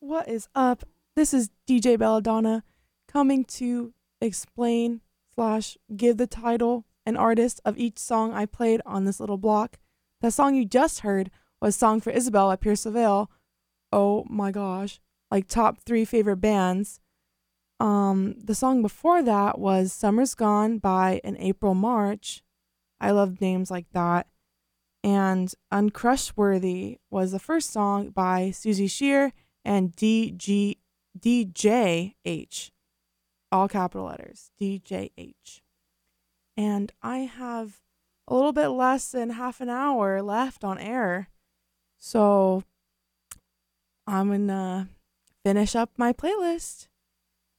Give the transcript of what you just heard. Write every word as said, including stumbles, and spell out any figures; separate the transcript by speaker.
Speaker 1: What is up? This is D J Belladonna coming to explain slash give the title and artist of each song I played on this little block. The song you just heard was Song for Isabel by Pierce LaVale. Oh my gosh. Like top three favorite bands. Um, the song before that was Summer's Gone by An April March. I love names like that. And Uncrushworthy was the first song by Susie Shear and D G D J H, all capital letters, D J H. And I have a little bit less than half an hour left on air. So I'm going to finish up my playlist.